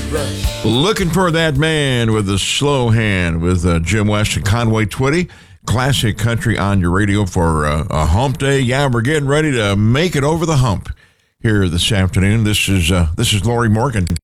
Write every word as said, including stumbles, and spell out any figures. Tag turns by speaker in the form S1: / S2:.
S1: Looking for that man with the slow hand with uh, Jim West and Conway Twitty. Classic country on your radio for uh, a hump day. Yeah, we're getting ready to make it over the hump here this afternoon. This is uh, this is Lori Morgan